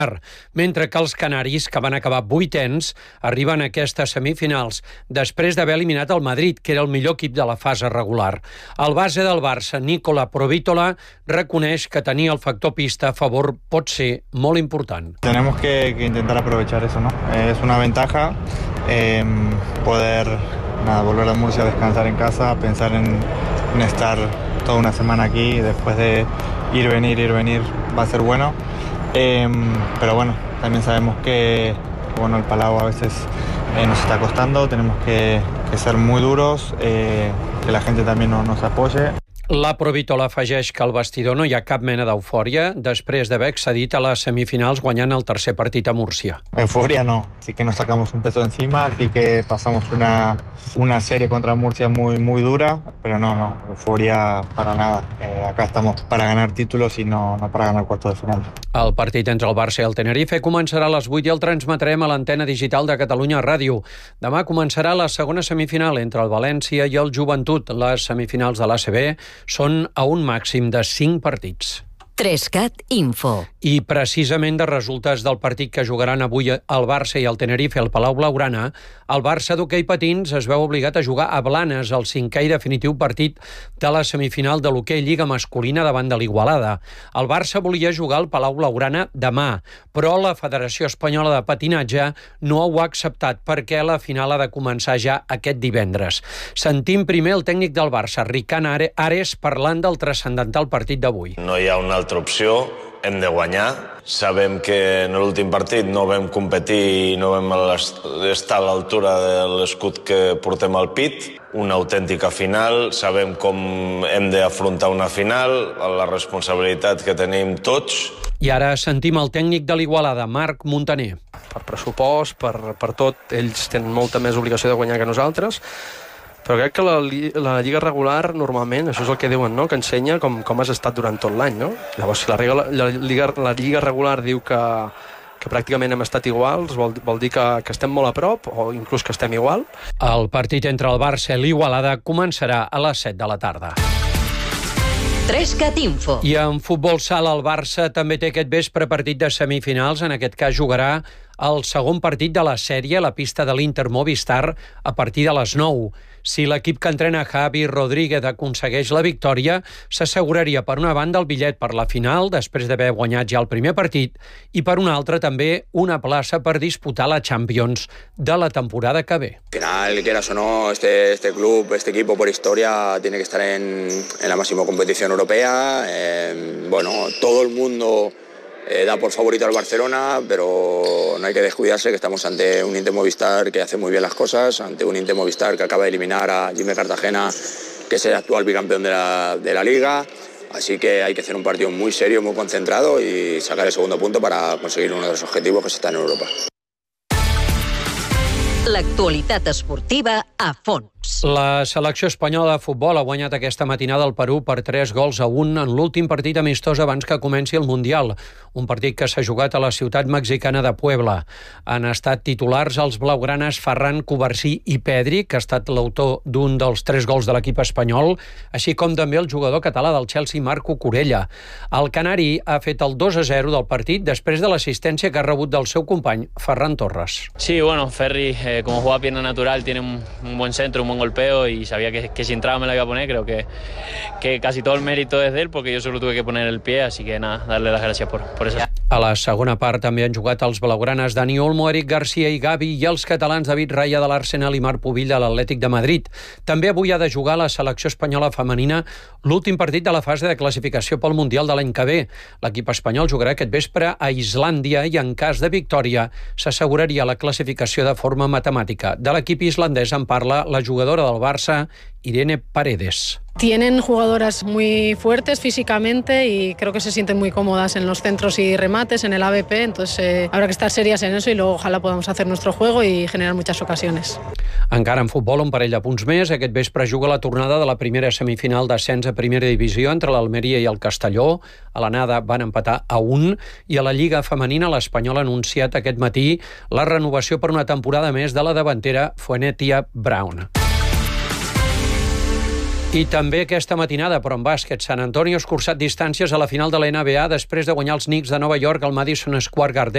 mentre que els canaris, que van acabar 8ens, arriben a aquestes semifinals després d'haver eliminat el Madrid, que era el millor equip de la fase regular. El base del Barça, Nicola Provítola, reconeix que tenir el factor pista a favor pot ser molt important. Tenemos que intentar aprovechar eso, ¿no? Es una ventaja poder volver a Murcia a descansar en casa, pensar en estar toda una semana aquí y después de ir, venir, va a ser bueno. Pero bueno, también sabemos que el Palau a veces nos está costando, tenemos que ser muy duros, que la gente también nos apoye. La Provítola afegeix que al vestidor no hi ha cap mena d'eufòria després d'haver accedit a les semifinals guanyant el tercer partit a Múrcia. Euforia no, sí que nos sacamos un peso encima, sí que pasamos una serie contra Murcia muy dura, pero no, euforia para nada. Acá estamos para ganar títulos y no para ganar cuartos de final. El partit entre el Barça i el Tenerife començarà a les 8 i el transmetrem a l'antena digital de Catalunya Ràdio. Demà començarà la segona semifinal entre el València i el Joventut. Les semifinals de l'ACB són a un màxim de 5 partits. 3CAT Info. I precisament de resultats del partit que jugaran avui el Barça i el Tenerife al Palau Blaugrana, el Barça d'hoquei patins es veu obligat a jugar a Blanes el 5è i definitiu partit de la semifinal de l'hoquei Lliga masculina davant de l'Igualada. El Barça volia jugar al Palau Blaugrana demà, però la Federació Espanyola de Patinatge no ho ha acceptat perquè la final ha de començar ja aquest divendres. Sentim primer el tècnic del Barça, Ricard Ares, parlant del transcendental partit d'avui. No hi ha una altra opció, hem de guanyar. Sabem que en l'últim partit no vam competir i no vam estar a l'altura de l'escut que portem al pit. Una autèntica final, sabem com hem d'afrontar una final, la responsabilitat que tenim tots. I ara sentim el tècnic de l'Igualada, Marc Montaner. Per pressupost, per tot, ells tenen molta més obligació de guanyar que nosaltres, però crec que la Lliga regular normalment, això és el que diuen, no? Que ensenya com has estat durant tot l'any, no? Llavors, si la Lliga regular diu que pràcticament hem estat iguals, vol dir que estem molt a prop o inclús que estem igual. El partit entre el Barça i l'Igualada començarà a les 7 de la tarda. 3CAT Info. I en futbol sala el Barça també té aquest vespre partit de semifinals. En aquest cas jugarà el segon partit de la sèrie a la pista de l'Inter Movistar a partir de les 9. Si l'equip que entrena Javi Rodríguez aconsegueix la victòria, s'asseguraria per una banda el bitllet per la final, després d'haver guanyat ja el primer partit, i per una altra també una plaça per disputar la Champions de la temporada que ve. Al final, quieras o no, este club, este equipo por historia tiene que estar en la máxima competición europea. Todo el mundo da por favorito al Barcelona, pero no hay que descuidarse que estamos ante un Inter Movistar que hace muy bien las cosas, ante un Inter Movistar que acaba de eliminar a Jimmy Cartagena, que es el actual bicampeón de la Liga. Así que hay que hacer un partido muy serio, muy concentrado y sacar el segundo punto para conseguir uno de los objetivos que se está en Europa. L'actualitat esportiva a fons. La selecció espanyola de futbol ha guanyat aquesta matinada al Perú per 3-1 en l'últim partit amistós abans que comenci el Mundial, un partit que s'ha jugat a la ciutat mexicana de Puebla. Han estat titulars els blaugranes Ferran Covarsí i Pedri, que ha estat l'autor d'un dels 3 gols de l'equip espanyol, així com també el jugador català del Chelsea, Marco Corella. El canari ha fet el 2-0 del partit després de l'assistència que ha rebut del seu company, Ferran Torres. Sí, Ferri, como juega pierna natural, tiene un buen centro, un buen golpeo y sabía que si entraba me la iba a poner. Creo que casi todo el mérito es de él porque yo solo tuve que poner el pie, así que nada, darle las gracias por eso. A la segona part també han jugat els blaugranes Dani Olmo, Eric Garcia i Gavi i els catalans David Raya de l'Arsenal i Marc Pubill de l'Atlètic de Madrid. També avui ha de jugar la selecció espanyola femenina l'últim partit de la fase de classificació pel Mundial de l'any que ve. L'equip espanyol jugarà aquest vespre a Islàndia i en cas de victòria s'asseguraria la classificació de forma matemàtica. De l'equip islandès en parla la jugadora del Barça, Irene Paredes. Tienen jugadoras muy fuertes físicamente y creo que se sienten muy cómodas en los centros y remates, en el AVP, entonces habrá que estar serias en eso y luego ojalá podamos hacer nuestro juego y generar muchas ocasiones. Encara en futbol, un parell de punts més. Aquest vespre juga la tornada de la primera semifinal d'ascens a primera divisió entre l'Almeria i el Castelló. A l'anada van empatar a 1 i a la Lliga femenina l'Espanyol ha anunciat aquest matí la renovació per una temporada més de la davantera Fuentia Brown. I també aquesta matinada, però en bàsquet, San Antonio ha escurçat distàncies a la final de la NBA després de guanyar els Knicks de Nova York al Madison Square Garden.